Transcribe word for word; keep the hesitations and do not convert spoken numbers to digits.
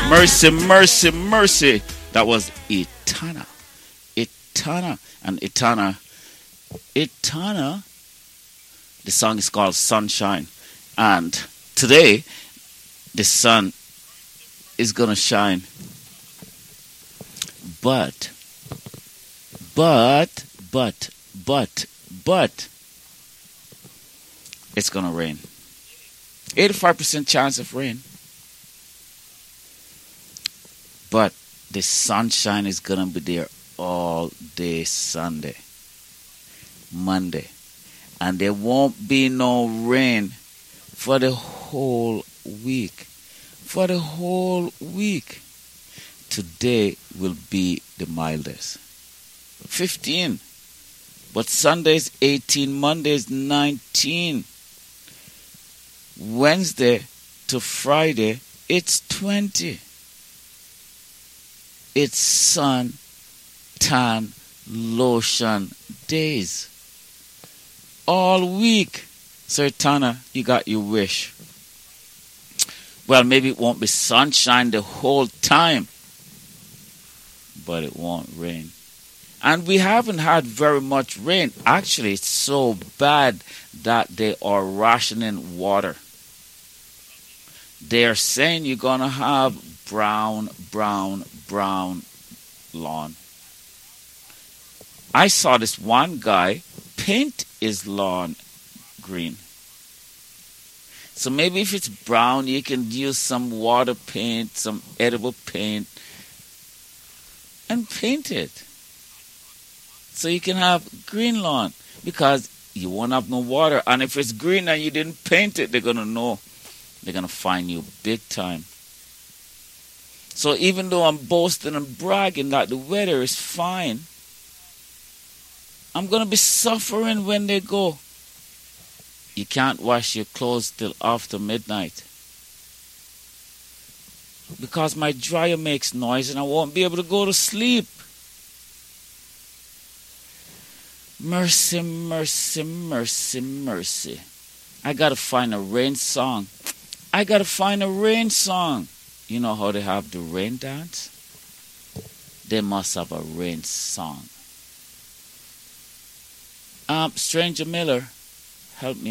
Mercy, mercy, mercy. That was Etana. Etana. And Etana. Etana. The song is called Sunshine. And today, the sun is going to shine. But, but, but, but, but, it's going to rain. eighty-five percent chance of rain. But the sunshine is going to be there all day Sunday, Monday. And there won't be no rain for the whole week. For the whole week. Today will be the mildest. fifteen. But Sunday is eighteen. Monday is nineteen. Wednesday to Friday, it's twenty. It's sun, tan, lotion days. All week. Sir Tana, you got your wish. Well, maybe it won't be sunshine the whole time, but it won't rain. And we haven't had very much rain. Actually, it's so bad that they are rationing water. They are saying you're going to have brown, brown, brown lawn. I saw this one guy paint his lawn green. So maybe if it's brown, you can use some water paint, some edible paint, and paint it. So you can have green lawn, because you won't have no water. And if it's green and you didn't paint it, they're going to know. They're going to find you big time. So even though I'm boasting and bragging that the weather is fine, I'm going to be suffering when they go. You can't wash your clothes till after midnight, because my dryer makes noise and I won't be able to go to sleep. Mercy, mercy, mercy, mercy. I got to find a rain song. I got to find a rain song. You know how they have the rain dance? They must have a rain song. Um, Stranger Miller, help me.